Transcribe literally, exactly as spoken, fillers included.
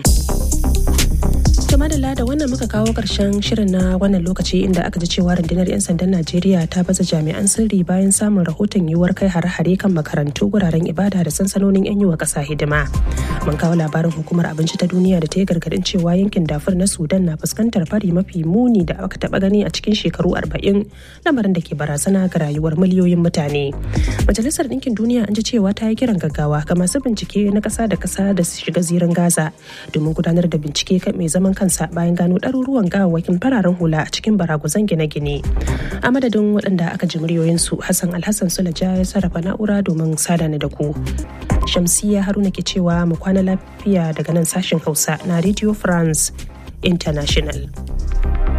Madalla da wannan muka kawo ƙarshen shirin na wannan lokaci inda aka ji cewa rundunar 'yan sandan Najeriya ta baza jami'an sirri bayan samun rahoton yiwuwar kai hare-hare kan makarantu, guraren ibada da sansanonin 'yan yi wa ƙasa hidima. Mun kawo labarin hukumar abinci ta duniya da ta yi gargaɗin cewa yankin Darfur na Sudan na fuskantar fari mafi muni da aka taɓa gani a cikin shekaru arba'in, lamarin da ke barazana ga rayuwar miliyoyin mutane. Majalisar Ɗinkin Duniya an ji cewa ta yi kiran gaggawa ga masu bincike na ƙasa da ƙasa da su shiga zirin Gaza domin gudanar da bincike kan mai zaman kansa bayan gano ɗaruruwan gawawwakin fararen hula a cikin baraguzan gine-gine. A madadin waɗanda aka ji muryoyinsu, Hassan Alhassan Sulaja ya sarrafa na'ura domin sada ni da ku. Shamsiya Haruna ke cewa mu kwana lafiya daga nan sashen Hausa na Radio France International.